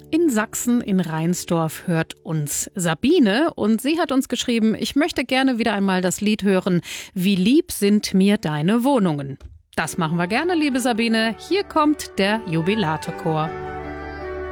In Sachsen, in Reinsdorf, hört uns Sabine und sie hat uns geschrieben, ich möchte gerne wieder einmal das Lied hören, Wie lieb sind mir deine Wohnungen. Das machen wir gerne, liebe Sabine. Hier kommt der Jubilate-Chor.